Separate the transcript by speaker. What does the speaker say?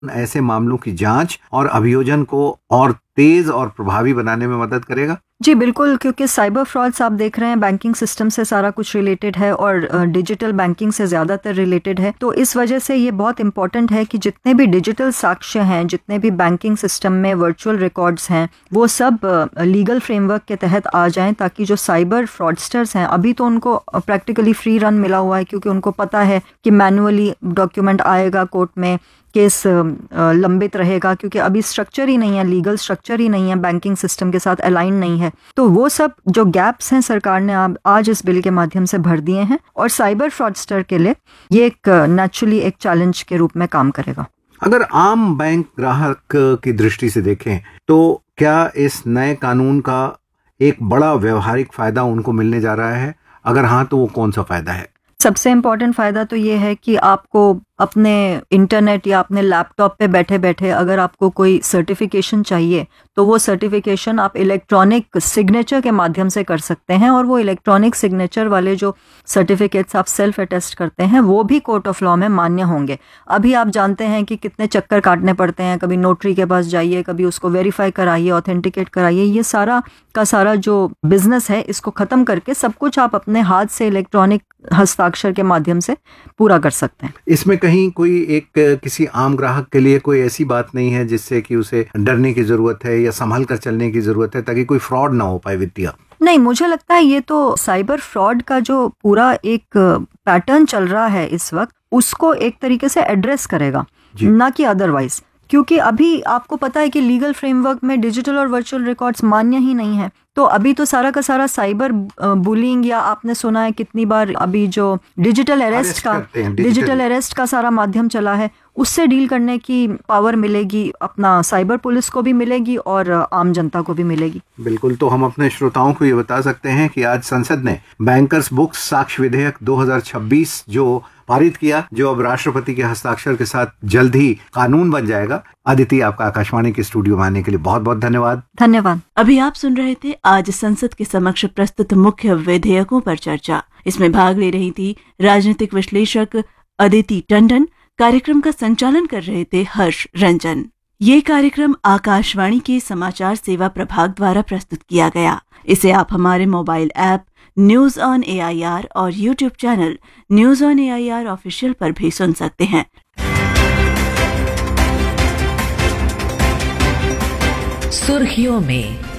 Speaker 1: ऐसे मामलों की जांच और अभियोजन को और तेज और प्रभावी बनाने में मदद करेगा?
Speaker 2: जी बिल्कुल, क्योंकि साइबर फ्रॉड्स आप देख रहे हैं बैंकिंग सिस्टम से सारा कुछ रिलेटेड है और डिजिटल बैंकिंग से ज़्यादातर रिलेटेड है। तो इस वजह से ये बहुत इंपॉर्टेंट है कि जितने भी डिजिटल साक्ष्य हैं, जितने भी बैंकिंग सिस्टम में वर्चुअल रिकॉर्ड्स हैं, वो सब लीगल फ्रेमवर्क के तहत आ जाएं, ताकि जो साइबर फ्रॉडस्टर्स हैं, अभी तो उनको प्रैक्टिकली फ्री रन मिला हुआ है, क्योंकि उनको पता है कि मैनुअली डॉक्यूमेंट आएगा कोर्ट में, केस लंबित रहेगा, क्योंकि अभी स्ट्रक्चर ही नहीं है, लीगल स्ट्रक्चर ही नहीं है, बैंकिंग सिस्टम के साथ अलाइन नहीं है। तो वो सब जो गैप्स हैं सरकार ने आज इस बिल के माध्यम से भर दिए हैं, और साइबर फ्रॉडस्टर के लिए ये एक नेचुरली एक चैलेंज के रूप में काम करेगा।
Speaker 1: अगर आम बैंक ग्राहक की दृष्टि से देखें तो क्या इस नए कानून का एक बड़ा व्यवहारिक फायदा उनको मिलने जा रहा है? अगर हाँ, तो वो कौन सा फायदा है?
Speaker 2: सबसे इम्पॉर्टेंट फ़ायदा तो ये है कि आपको अपने इंटरनेट या अपने लैपटॉप पे बैठे बैठे अगर आपको कोई सर्टिफिकेशन चाहिए, तो वो सर्टिफिकेशन आप इलेक्ट्रॉनिक सिग्नेचर के माध्यम से कर सकते हैं, और वो इलेक्ट्रॉनिक सिग्नेचर वाले जो सर्टिफिकेट्स आप सेल्फ अटेस्ट करते हैं, वो भी कोर्ट ऑफ लॉ में मान्य होंगे। अभी आप जानते हैं कि कितने चक्कर काटने पड़ते हैं, कभी नोटरी के पास जाइए, कभी उसको वेरीफाई कराइए, ऑथेंटिकेट कराइए। ये सारा का सारा जो बिजनेस है, इसको ख़त्म करके सब कुछ आप अपने हाथ से इलेक्ट्रॉनिक हस्ताक्षर के माध्यम से पूरा कर सकते हैं।
Speaker 1: इसमें कहीं कोई किसी आम ग्राहक के लिए कोई ऐसी बात नहीं है जिससे कि उसे डरने की जरूरत है या संभल कर चलने की जरूरत है, ताकि कोई फ्रॉड ना हो पाए वित्तीय?
Speaker 2: नहीं, मुझे लगता है ये तो साइबर फ्रॉड का जो पूरा एक पैटर्न चल रहा है इस वक्त, उसको एक तरीके से एड्रेस करेगा, ना कि अदरवाइज। क्योंकि अभी आपको पता है कि लीगल फ्रेमवर्क में डिजिटल और वर्चुअल रिकॉर्ड्स मान्य ही नहीं है। तो अभी तो सारा का सारा साइबर बुलिंग, या आपने सुना है कितनी बार अभी जो डिजिटल अरेस्ट का सारा माध्यम चला है, उससे डील करने की पावर मिलेगी, अपना साइबर पुलिस को भी मिलेगी और आम जनता को भी मिलेगी।
Speaker 1: बिल्कुल। तो हम अपने श्रोताओं को ये बता सकते हैं कि आज संसद ने बैंकर्स बुक्स साक्ष्य विधेयक 2026 जो पारित किया, जो अब राष्ट्रपति के हस्ताक्षर के साथ जल्द ही कानून बन जाएगा। अदिति, आपका आकाशवाणी के स्टूडियो में आने के लिए बहुत बहुत धन्यवाद।
Speaker 2: धन्यवाद।
Speaker 3: अभी आप सुन रहे थे आज संसद के समक्ष प्रस्तुत मुख्य विधेयकों पर चर्चा। इसमें भाग ले रही थी राजनीतिक विश्लेषक अदिति टंडन। कार्यक्रम का संचालन कर रहे थे हर्ष रंजन। ये कार्यक्रम आकाशवाणी के समाचार सेवा प्रभाग द्वारा प्रस्तुत किया गया। इसे आप हमारे mobile app news on AIR और YouTube channel news on AIR official पर भी सुन सकते हैं।
Speaker 4: सुर्खियों में